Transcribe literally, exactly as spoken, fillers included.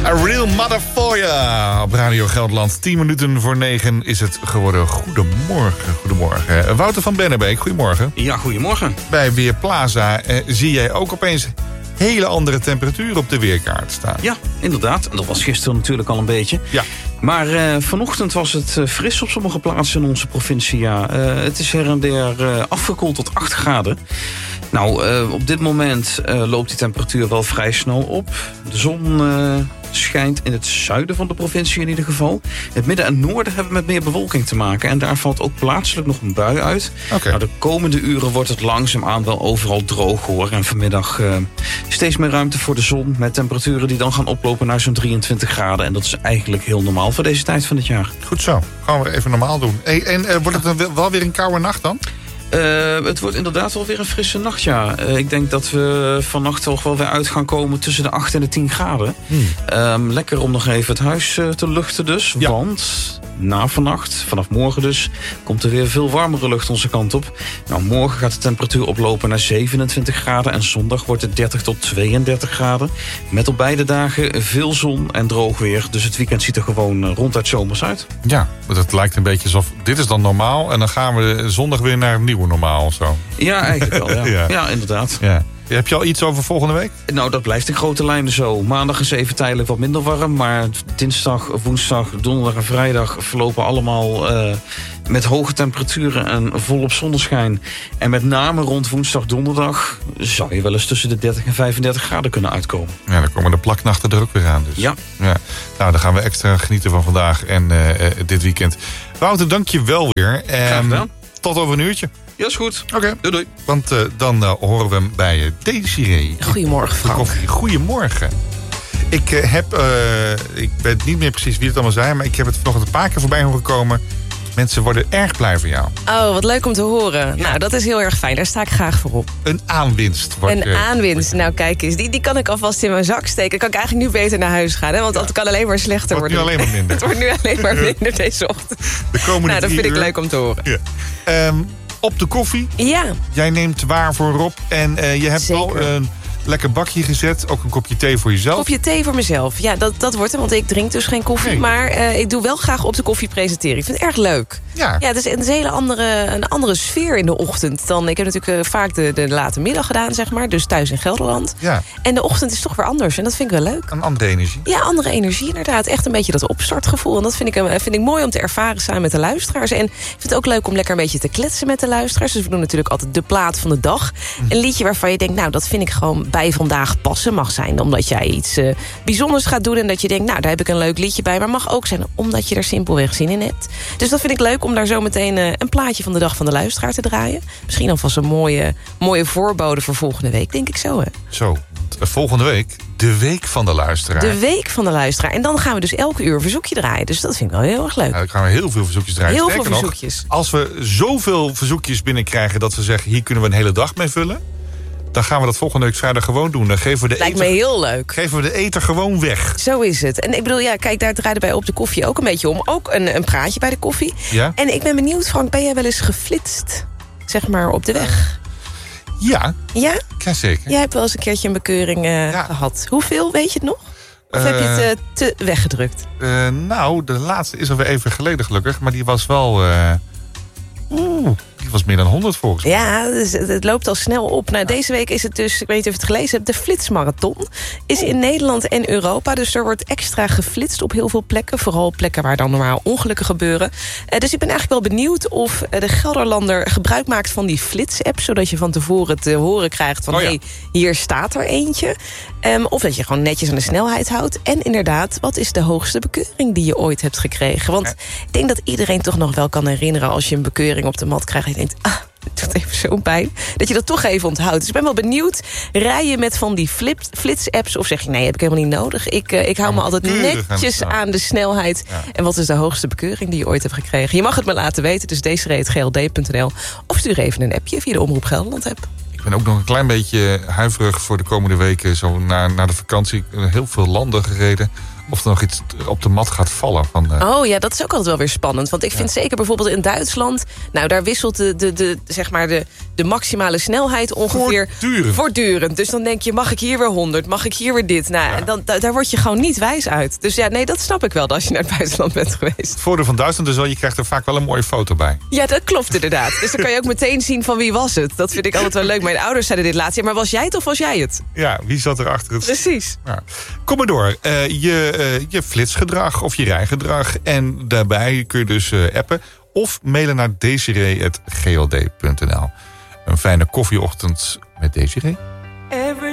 A real mother for ya. Op Radio Gelderland, tien minuten voor negen is het geworden. Goedemorgen, goedemorgen. Wouter van Bennebeek, goedemorgen. Ja, goedemorgen. Bij Weerplaza eh, zie jij ook opeens hele andere temperaturen op de weerkaart staan. Ja, inderdaad. En dat was gisteren natuurlijk al een beetje. Ja. Maar uh, vanochtend was het uh, fris op sommige plaatsen in onze provincie. Ja. Uh, het is her en der uh, afgekoeld tot acht graden. Nou, uh, op dit moment uh, loopt die temperatuur wel vrij snel op. De zon uh, schijnt in het zuiden van de provincie in ieder geval. Het midden en noorden hebben met meer bewolking te maken. En daar valt ook plaatselijk nog een bui uit. Okay. Nou, de komende uren wordt het langzaamaan wel overal droog hoor. En vanmiddag uh, steeds meer ruimte voor de zon. Met temperaturen die dan gaan oplopen naar zo'n drieëntwintig graden. En dat is eigenlijk heel normaal voor deze tijd van het jaar. Goed zo. Gaan we even normaal doen. Hey, en uh, wordt het dan wel weer een koude nacht dan? Uh, het wordt inderdaad wel weer een frisse nacht, ja. Uh, ik denk dat we vannacht toch wel weer uit gaan komen tussen de acht en de tien graden. Hmm. Um, lekker om nog even het huis uh, te luchten dus. Ja. Want na vannacht, vanaf morgen dus, komt er weer veel warmere lucht onze kant op. Nou, morgen gaat de temperatuur oplopen naar zevenentwintig graden. En zondag wordt het dertig tot tweeëndertig graden. Met op beide dagen veel zon en droog weer. Dus het weekend ziet er gewoon uh, ronduit zomers uit. Ja, het lijkt een beetje alsof dit is dan normaal. En dan gaan we zondag weer naar een nieuwe normaal of zo. Ja, eigenlijk wel. Ja, ja. ja inderdaad. Ja. Heb je al iets over volgende week? Nou, dat blijft in grote lijnen zo. Maandag is even tijdelijk wat minder warm. Maar dinsdag, woensdag, donderdag en vrijdag verlopen allemaal uh, met hoge temperaturen en volop zonneschijn. En met name rond woensdag, donderdag zou je wel eens tussen de dertig en vijfendertig graden kunnen uitkomen. Ja, dan komen de plaknachten er ook weer aan. Dus. Ja. ja. Nou, dan gaan we extra genieten van vandaag en uh, uh, dit weekend. Wouter, dank je wel weer. Graag gedaan. Tot over een uurtje. Ja, is goed. Oké. Okay. Doei, doei. Want uh, dan uh, horen we hem bij uh, Desiree. Goedemorgen, Frank. Goedemorgen. Ik uh, heb, uh, ik weet niet meer precies wie het allemaal zijn, maar ik heb het vanochtend een paar keer voorbij horen komen. Mensen worden erg blij van jou. Oh, wat leuk om te horen. Ja. Nou, dat is heel erg fijn. Daar sta ik graag voor op. Een aanwinst. Wordt, een uh, aanwinst. Nou, kijk eens. Die, die kan ik alvast in mijn zak steken. Dan kan ik eigenlijk nu beter naar huis gaan. Hè? Want ja. het kan alleen maar slechter het wordt worden. Nu alleen maar minder. Het wordt nu alleen maar minder deze ochtend. De komende nou, dat vind uur. ik leuk om te horen. Ja. Um, op de koffie. Ja. Jij neemt waar voor Rob. En uh, je hebt Zeker. al een lekker bakje gezet. Ook een kopje thee voor jezelf. Een kopje thee voor mezelf. Ja, dat, dat wordt het. Want ik drink dus geen koffie. Nee. Maar uh, ik doe wel graag op de koffie presenteren. Ik vind het erg leuk. Ja. Ja, het is een hele andere, een andere sfeer in de ochtend dan. Ik heb natuurlijk uh, vaak de, de late middag gedaan, zeg maar. Dus thuis in Gelderland. Ja. En de ochtend is toch weer anders. En dat vind ik wel leuk. Een andere energie. Ja, andere energie inderdaad. Echt een beetje dat opstartgevoel. En dat vind ik, vind ik mooi om te ervaren samen met de luisteraars. En ik vind het ook leuk om lekker een beetje te kletsen met de luisteraars. Dus we doen natuurlijk altijd de plaat van de dag. Een liedje waarvan je denkt, nou, dat vind ik gewoon bij vandaag passen. Mag zijn omdat jij iets uh, bijzonders gaat doen. En dat je denkt, nou, daar heb ik een leuk liedje bij. Maar mag ook zijn omdat je er simpelweg zin in hebt. Dus dat vind ik leuk om daar zo meteen uh, een plaatje van de dag van de luisteraar te draaien. Misschien alvast een mooie, mooie voorbode voor volgende week, denk ik zo, hè? Zo, volgende week de week van de luisteraar. De week van de luisteraar. En dan gaan we dus elke uur een verzoekje draaien. Dus dat vind ik wel heel erg leuk. Nou, dan gaan we heel veel verzoekjes draaien. Heel Sterker veel verzoekjes. Nog, als we zoveel verzoekjes binnenkrijgen dat we zeggen, hier kunnen we een hele dag mee vullen, dan gaan we dat volgende week vrijdag gewoon doen. Dan geven we de Lijkt eter, me heel leuk. Geven we de eter gewoon weg. Zo is het. En ik bedoel, ja, kijk, daar draaide bij op de koffie ook een beetje om. Ook een, een praatje bij de koffie. Ja? En ik ben benieuwd, Frank, ben jij wel eens geflitst? Zeg maar op de weg. Ja. Ja? Ja, zeker. Jij hebt wel eens een keertje een bekeuring uh, ja. gehad. Hoeveel, weet je het nog? Of uh, heb je het uh, te weggedrukt? Uh, nou, de laatste is alweer even geleden gelukkig. Maar die was wel... Uh... Oeh, die was meer dan honderd volgens mij. Ja, dus het loopt al snel op. Nou, deze week is het dus, ik weet niet of je het gelezen hebt, de Flitsmarathon is in Nederland en Europa. Dus er wordt extra geflitst op heel veel plekken. Vooral plekken waar dan normaal ongelukken gebeuren. Uh, dus ik ben eigenlijk wel benieuwd of de Gelderlander gebruik maakt van die flits-app, zodat je van tevoren te horen krijgt van, oh ja. hey, hier staat er eentje. Um, of dat je gewoon netjes aan de snelheid houdt. En inderdaad, wat is de hoogste bekeuring die je ooit hebt gekregen? Want ja. ik denk dat iedereen toch nog wel kan herinneren als je een bekeuring op de mat krijgt en je denkt, ah, het doet even zo'n pijn, dat je dat toch even onthoudt. Dus ik ben wel benieuwd, rij je met van die flip, flits-apps of zeg je, nee, heb ik helemaal niet nodig. Ik, uh, ik hou me altijd netjes aan, aan de snelheid. Ja. En wat is de hoogste bekeuring die je ooit hebt gekregen? Je mag het me laten weten, dus desiree at g l d punt n l of stuur even een appje via de Omroep Gelderland app. Ik ben ook nog een klein beetje huiverig voor de komende weken. Zo na, na de vakantie heel veel landen gereden. of er nog iets op de mat gaat vallen. Van de... Oh ja, dat is ook altijd wel weer spannend. Want ik vind ja. zeker bijvoorbeeld in Duitsland... nou, daar wisselt de, de, de, zeg maar de, de maximale snelheid ongeveer voortdurend. voortdurend. Dus dan denk je, mag ik hier weer honderd? Mag ik hier weer dit? Nou, ja. en dan, daar word je gewoon niet wijs uit. Dus ja, nee, dat snap ik wel als je naar het buitenland bent geweest. Het voordeel van Duitsland is wel, je krijgt er vaak wel een mooie foto bij. Ja, dat klopt inderdaad. Dus dan kan je ook meteen zien van wie was het. Dat vind ik altijd wel leuk. Mijn ouders zeiden dit laatst. Ja, maar was jij het of was jij het? Ja, wie zat er achter het... Precies. Ja. Kom maar door. Uh, je, uh, je flitsgedrag of je rijgedrag. En daarbij kun je dus uh, appen of mailen naar desiree punt g l d punt n l. Een fijne koffieochtend met Desiree.